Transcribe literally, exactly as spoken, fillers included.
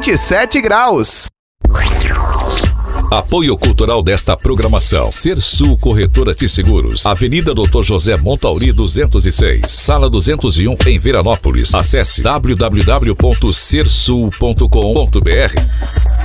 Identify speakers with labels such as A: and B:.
A: vinte e sete graus.
B: Apoio cultural desta programação: Sersul Corretora de Seguros, Avenida doutor José Montauri duzentos e seis, Sala duzentos e um, em Veranópolis. Acesse w w w ponto sersul ponto com ponto b r.